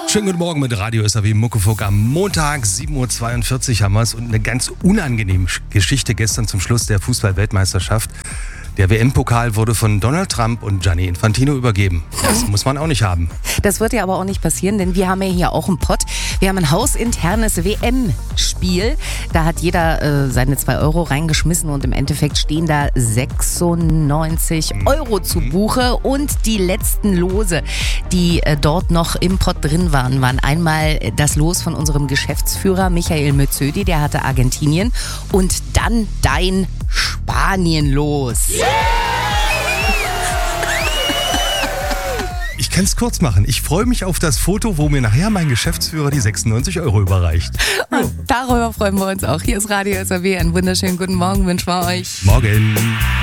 Schönen guten Morgen mit Radio SAW Muckefuck. Am Montag 7.42 Uhr haben wir es und eine ganz unangenehme Geschichte gestern zum Schluss der Fußball-Weltmeisterschaft. Der WM-Pokal wurde von Donald Trump und Gianni Infantino übergeben. Das muss man auch nicht haben. Das wird ja aber auch nicht passieren, denn wir haben ja hier auch einen Pott. Wir haben ein hausinternes WM-Spiel. Da hat jeder seine 2 Euro reingeschmissen und im Endeffekt stehen da 96 Euro zu Buche. Und die letzten Lose, die dort noch im Pott drin waren einmal das Los von unserem Geschäftsführer Michael Mötzödi, der hatte Argentinien, und dann dein Spanien-Los. Ich kann es kurz machen. Ich freue mich auf das Foto, wo mir nachher mein Geschäftsführer die 96 Euro überreicht. Und darüber freuen wir uns auch. Hier ist Radio SAW. Einen wunderschönen guten Morgen wünschen wir euch. Morgen.